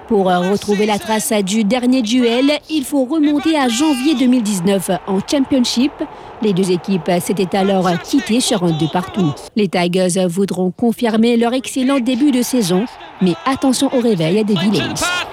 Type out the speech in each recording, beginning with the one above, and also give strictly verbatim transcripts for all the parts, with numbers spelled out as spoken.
Pour retrouver la trace du dernier duel, il faut remonter à janvier deux mille dix-neuf en Championship. Les deux équipes s'étaient alors quittées sur un deux partout. Les Tigers voudront confirmer leur excellent début de saison, mais attention au réveil des Villains.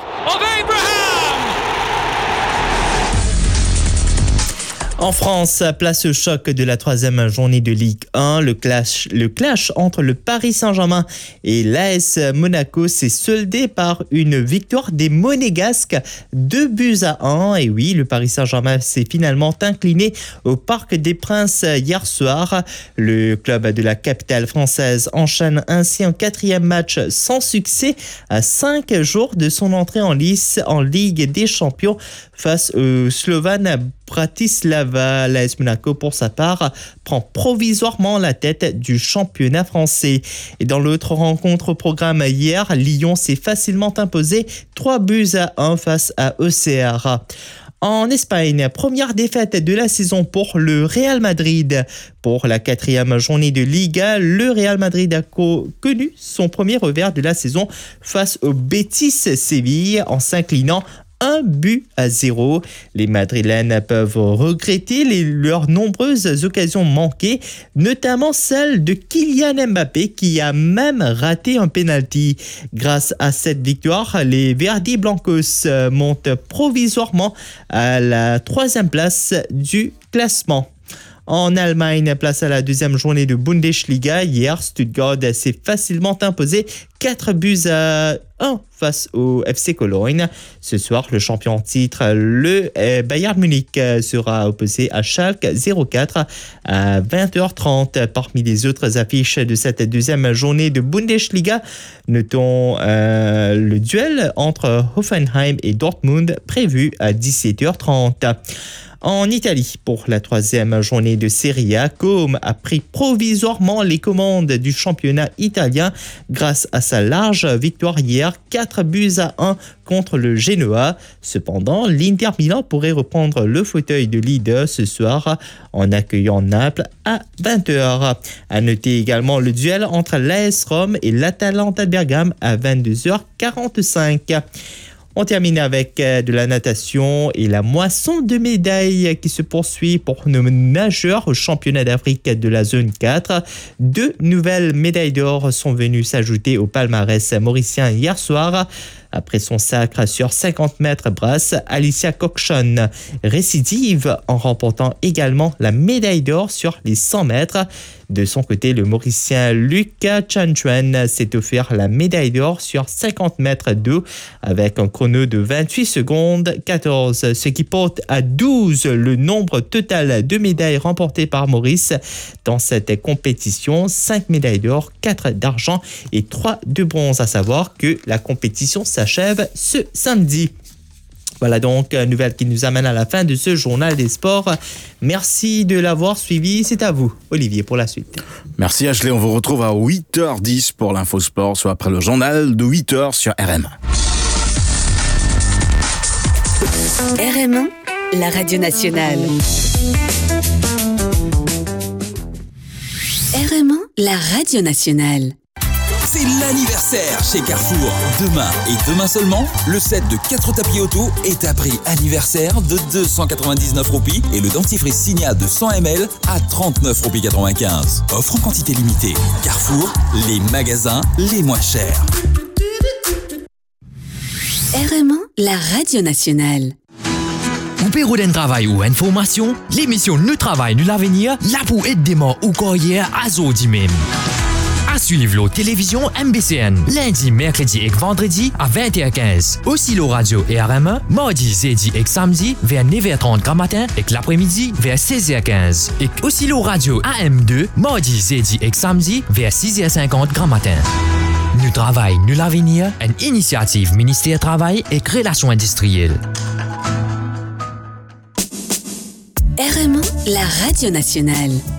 En France, place au choc de la troisième journée de Ligue un. Le clash, le clash entre le Paris Saint-Germain et l'A S Monaco s'est soldé par une victoire des Monégasques, deux buts à un. Et oui, le Paris Saint-Germain s'est finalement incliné au Parc des Princes hier soir. Le club de la capitale française enchaîne ainsi un quatrième match sans succès à cinq jours de son entrée en lice en Ligue des Champions face au Slovan Bratislava. L'A S Monaco, pour sa part, prend provisoirement la tête du championnat français. Et dans l'autre rencontre au programme hier, Lyon s'est facilement imposé trois buts à un face à O C R. En Espagne, première défaite de la saison pour le Real Madrid. Pour la quatrième journée de Liga, le Real Madrid a co- connu son premier revers de la saison face au Betis Séville en s'inclinant un but à zéro. Les Madrilènes peuvent regretter les, leurs nombreuses occasions manquées, notamment celle de Kylian Mbappé qui a même raté un penalty. Grâce à cette victoire, les Verdi Blancos montent provisoirement à la troisième place du classement. En Allemagne, place à la deuxième journée de Bundesliga. Hier, Stuttgart s'est facilement imposé quatre buts à un face au F C Cologne. Ce soir, le champion en titre, le Bayern Munich, sera opposé à Schalke zéro quatre à vingt heures trente. Parmi les autres affiches de cette deuxième journée de Bundesliga, notons euh, le duel entre Hoffenheim et Dortmund prévu à dix-sept heures trente. En Italie, pour la troisième journée de Serie A, Comme a pris provisoirement les commandes du championnat italien grâce à sa large victoire hier, quatre buts à un contre le Genoa. Cependant, l'Inter Milan pourrait reprendre le fauteuil de leader ce soir en accueillant Naples à vingt heures. À noter également le duel entre l'A S Rome et l'Atalanta Bergame à vingt-deux heures quarante-cinq. On termine avec de la natation et la moisson de médailles qui se poursuit pour nos nageurs au championnat d'Afrique de la zone quatre. Deux nouvelles médailles d'or sont venues s'ajouter au palmarès mauricien hier soir. Après son sacre sur cinquante mètres brasse, Alicia Cochon récidive en remportant également la médaille d'or sur les cent mètres. De son côté, le Mauricien Lucas Chanchuen s'est offert la médaille d'or sur cinquante mètres d'eau avec un chrono de vingt-huit secondes quatorze, ce qui porte à douze le nombre total de médailles remportées par Maurice dans cette compétition. cinq médailles d'or, quatre d'argent et trois de bronze. À savoir que la compétition s'achève ce samedi. Voilà donc une nouvelle qui nous amène à la fin de ce journal des sports. Merci de l'avoir suivi. C'est à vous, Olivier, pour la suite. Merci Ashley. On vous retrouve à huit heures dix pour l'info sport, soit après le journal de huit heures sur R M un. R M un, la radio nationale. R M un, la radio nationale. C'est l'anniversaire chez Carrefour. Demain et demain seulement, le set de quatre tapis auto est à prix anniversaire de deux cent quatre-vingt-dix-neuf roupies et le dentifrice Signa de cent millilitres à trente-neuf roupies quatre-vingt-quinze. Offre en quantité limitée. Carrefour, les magasins les moins chers. R M un, la radio nationale. Ou Pérou d'un travail ou information, l'émission Nous Travail, Nous l'Avenir, là pour aider ou carrière à Zodi même. À suivre la télévision M B C N, lundi, mercredi et vendredi à vingt heures quinze. Aussi la radio et R M un, mardi, jeudi et samedi vers neuf heures trente grand matin et l'après-midi vers seize heures quinze. Et aussi la radio A M deux, mardi, jeudi et samedi vers six heures cinquante grand matin. Nous Travail, Nous l'Avenir, une initiative ministère Travail et Relations industrielles. R M un, la radio nationale.